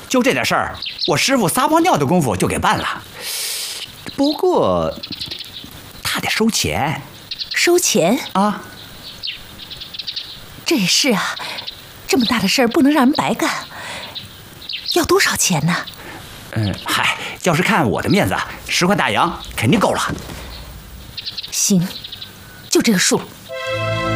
就这点事儿，我师傅撒泡尿的功夫就给办了。不过，他得收钱。 收钱啊？ 这也是啊，这么大的事儿不能让人白干。要多少钱呢？ 嗨，要是看我的面子，10块大洋肯定够了。 行，就这个数。